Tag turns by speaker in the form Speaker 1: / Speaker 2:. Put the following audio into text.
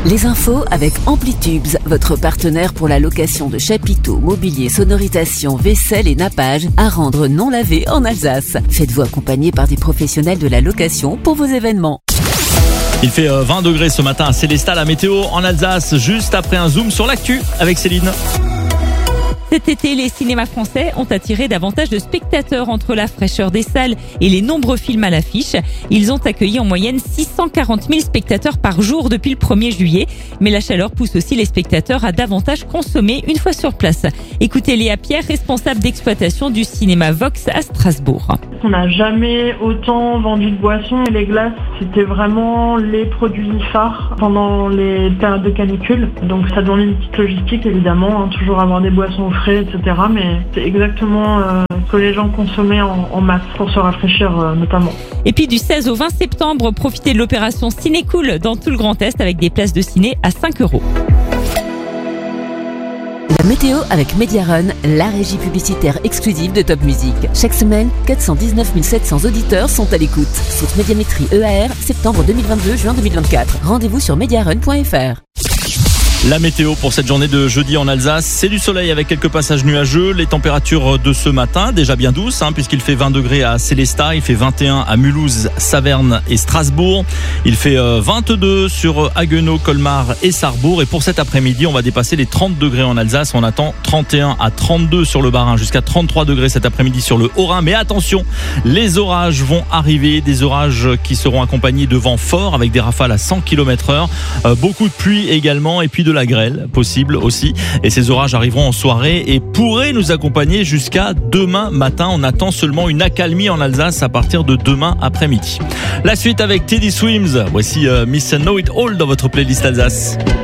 Speaker 1: Les infos avec Amplitubes, votre partenaire pour la location de chapiteaux, mobilier, sonorisation, vaisselle et nappage à rendre non lavé en Alsace. Faites-vous accompagner par des professionnels de la location pour vos événements.
Speaker 2: Il fait 20 degrés ce matin à Célestat, la météo en Alsace, juste après un zoom sur l'actu avec Céline.
Speaker 3: Cet été, les cinémas français ont attiré davantage de spectateurs entre la fraîcheur des salles et les nombreux films à l'affiche. Ils ont accueilli en moyenne 640 000 spectateurs par jour depuis le 1er juillet. Mais la chaleur pousse aussi les spectateurs à davantage consommer une fois sur place. Écoutez Léa Pierre, responsable d'exploitation du cinéma Vox à Strasbourg.
Speaker 4: On n'a jamais autant vendu de boissons et les glaces, c'était vraiment les produits phares pendant les périodes de canicule. Donc ça demande une petite logistique évidemment, toujours avoir des boissons au frais, etc. Mais c'est exactement ce que les gens consommaient en masse pour se rafraîchir notamment.
Speaker 3: Et puis du 16 au 20 septembre, profitez de l'opération Ciné Cool dans tout le Grand Est avec des places de ciné à 5 €.
Speaker 1: La météo avec Mediarun, la régie publicitaire exclusive de Top Music. Chaque semaine, 419 700 auditeurs sont à l'écoute. Site Médiamétrie EAR, septembre 2022, juin 2024. Rendez-vous sur mediarun.fr.
Speaker 2: La météo pour cette journée de jeudi en Alsace, c'est du soleil avec quelques passages nuageux. Les températures de ce matin, déjà bien douces, puisqu'il fait 20 degrés à Célestat, il fait 21 à Mulhouse, Saverne et Strasbourg. Il fait 22 sur Haguenau, Colmar et Sarrebourg. Et pour cet après-midi, on va dépasser les 30 degrés en Alsace. On attend 31 à 32 sur le Bas-Rhin, jusqu'à 33 degrés cet après-midi sur le Haut-Rhin. Mais attention, les orages vont arriver, des orages qui seront accompagnés de vents forts avec des rafales à 100 km/h. Beaucoup de pluie également et puis de la grêle possible aussi, et ces orages arriveront en soirée et pourraient nous accompagner jusqu'à demain matin. On attend seulement une accalmie en Alsace à partir de demain après-midi. La suite avec Teddy Swims, voici Miss Know It All dans votre playlist Alsace.